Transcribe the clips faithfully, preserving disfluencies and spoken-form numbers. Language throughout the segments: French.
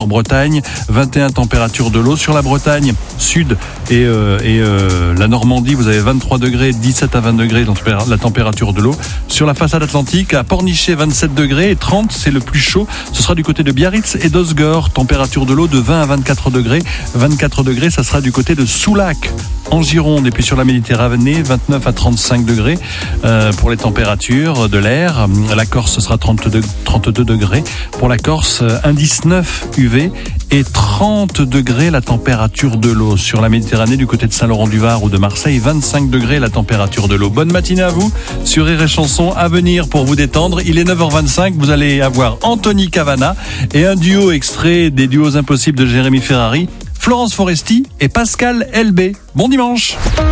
Bretagne, vingt et un température de l'eau. Sur la Bretagne sud et, euh, et euh, la Normandie, vous avez vingt-trois degrés, dix-sept à vingt degrés la température de l'eau. Sur la façade atlantique, à Pornichet, vingt-sept degrés et trente, c'est le plus chaud. Ce sera du côté de Biarritz et d'Osgore, température de l'eau de vingt à vingt-quatre degrés. vingt-quatre degrés, ça sera du côté de Soulac, en Gironde. Et puis sur la Méditerranée, vingt-neuf à trente-cinq degrés euh, pour les températures de l'air. La Corse, ce sera trente-deux, trente-deux degrés. Pour la Corse, indice neuf U V et trente degrés la température de l'eau. Sur la Méditerranée, du côté de Saint-Laurent-du-Var ou de Marseille, vingt-cinq degrés la température de l'eau. Bonne matinée à vous sur Rire et Chanson. À venir pour vous détendre. Il est neuf heures vingt-cinq. Vous allez avoir Anthony Cavana et un duo extrait des duos impossibles de Jérémy Ferrari, Florence Foresti et Pascal L B. Bon dimanche.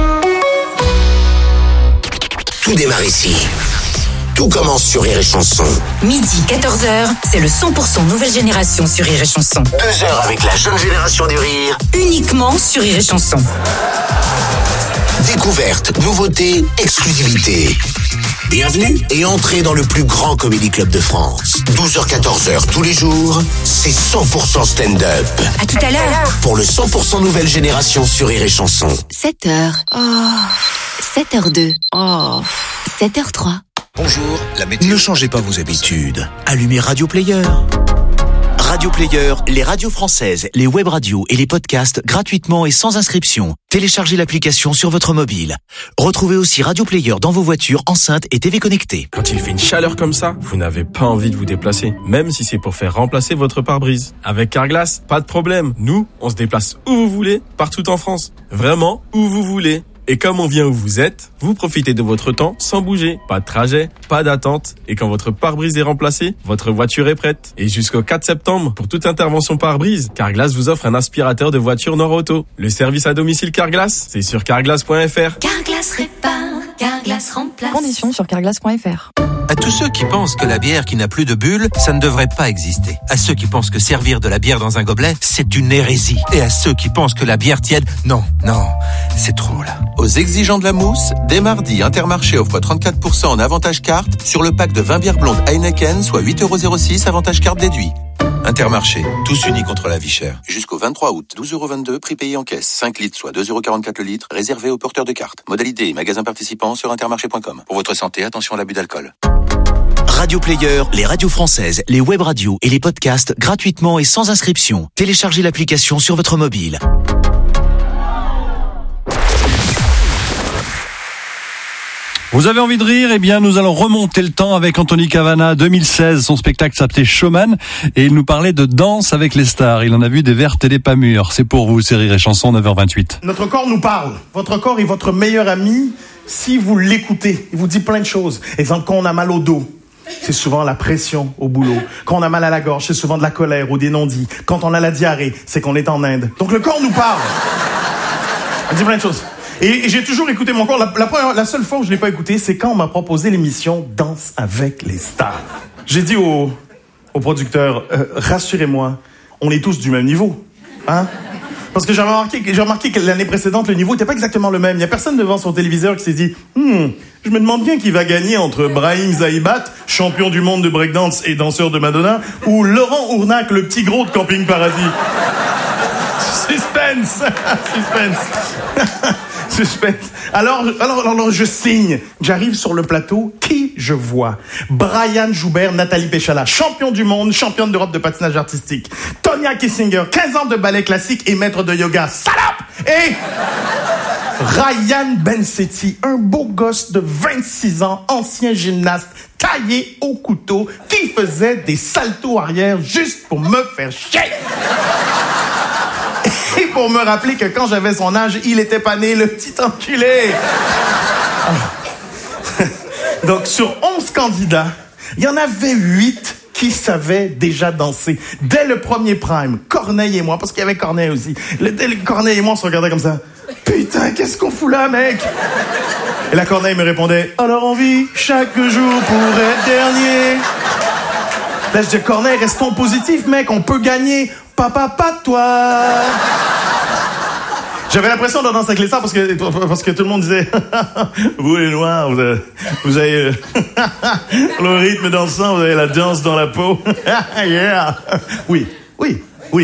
Tout démarre ici. Tout commence sur Rire et Chanson. Midi, quatorze heures, c'est le cent pour cent nouvelle génération sur Rire et Chanson. Deux heures avec la jeune génération du rire. Uniquement sur Rire et Chanson. Découverte, nouveauté, exclusivité. Bienvenue et entrez dans le plus grand comédie club de France. douze heures quatorze heures tous les jours, c'est cent pour cent stand-up. À tout à l'heure. Pour le cent pour cent nouvelle génération sur Rire et Chanson. sept heures. Oh. sept heures deux. Oh. sept heures trois. Bonjour, la météo. Ne changez pas vos habitudes. Allumez Radio Player. Radio Player, les radios françaises, les web radios et les podcasts gratuitement et sans inscription. Téléchargez l'application sur votre mobile. Retrouvez aussi Radio Player dans vos voitures, enceintes et T V connectées. Quand il fait une chaleur comme ça, vous n'avez pas envie de vous déplacer, même si c'est pour faire remplacer votre pare-brise. Avec Carglass, pas de problème. Nous, on se déplace où vous voulez, partout en France. Vraiment, où vous voulez. Et comme on vient où vous êtes, vous profitez de votre temps sans bouger. Pas de trajet, pas d'attente. Et quand votre pare-brise est remplacé, votre voiture est prête. Et jusqu'au quatre septembre, pour toute intervention pare-brise, Carglass vous offre un aspirateur de voiture Nord-Auto. Le service à domicile Carglass, c'est sur carglass point f r. Carglass répare, Carglass remplace. Conditions sur carglass point f r. À tous ceux qui pensent que la bière qui n'a plus de bulles, ça ne devrait pas exister. À ceux qui pensent que servir de la bière dans un gobelet, c'est une hérésie. Et à ceux qui pensent que la bière tiède, non, non, c'est trop là. Aux exigeants de la mousse, dès mardi, Intermarché offre trente-quatre pour cent en avantage carte sur le pack de vingt bières blondes Heineken, soit huit euros zéro six, avantage carte déduit. Intermarché, tous unis contre la vie chère. Jusqu'au vingt-trois août, douze euros vingt-deux, prix payé en caisse. cinq litres, soit deux euros quarante-quatre le litre, réservé aux porteurs de cartes. Modalité et magasins participants sur intermarché point com. Pour votre santé, attention à l'abus d'alcool. Radio Player, les radios françaises, les web radios et les podcasts gratuitement et sans inscription. Téléchargez l'application sur votre mobile. Vous avez envie de rire? Eh bien, nous allons remonter le temps avec Anthony Cavana, deux mille seize. Son spectacle s'appelait Showman et il nous parlait de danse avec les stars. Il en a vu des vertes et des pas mûres. C'est pour vous, c'est Rire et Chanson, neuf heures vingt-huit. Notre corps nous parle. Votre corps est votre meilleur ami si vous l'écoutez. Il vous dit plein de choses. Exemple, quand on a mal au dos, c'est souvent la pression au boulot. Quand on a mal à la gorge, c'est souvent de la colère ou des non-dits. Quand on a la diarrhée, c'est qu'on est en Inde. Donc le corps nous parle. Il dit plein de choses. Et, et j'ai toujours écouté mon corps. La, la, première, la seule fois où je l'ai pas écouté, c'est quand on m'a proposé l'émission Danse avec les stars. J'ai dit au, au producteur, euh, rassurez-moi, on est tous du même niveau, hein? Parce que j'ai remarqué, j'ai remarqué que l'année précédente, le niveau n'était pas exactement le même. Il y a personne devant son téléviseur qui s'est dit, hmm, je me demande bien qui va gagner entre Brahim Zaïbat, champion du monde de breakdance et danseur de Madonna, ou Laurent Ournac, le petit gros de Camping Paradis. Suspense, suspense. Suspense. Alors, alors, alors, je signe. J'arrive sur le plateau. Qui je vois? Brian Joubert, Nathalie Péchala, champion du monde, championne d'Europe de patinage artistique. Tonya Kissinger, quinze ans de ballet classique et maître de yoga. Salope! Et Ryan Bensetti, un beau gosse de vingt-six ans, ancien gymnaste, taillé au couteau, qui faisait des saltos arrière juste pour me faire chier. Et pour me rappeler que quand j'avais son âge, il était pas né, le petit enculé. Donc, sur onze candidats, il y en avait huit qui savaient déjà danser. Dès le premier prime, Corneille et moi, parce qu'il y avait Corneille aussi, le, dès le Corneille et moi, on se regardait comme ça. Putain, qu'est-ce qu'on fout là, mec? Et la Corneille me répondait, alors on vit chaque jour pour être dernier. Là, je dis, Corneille, restons positifs, mec, on peut gagner. Papa, pas de toi. J'avais l'impression de danser avec les stars parce que, parce que tout le monde disait vous les noirs, vous avez, vous avez le rythme dansant, vous avez la danse dans la peau. Yeah. Oui, oui,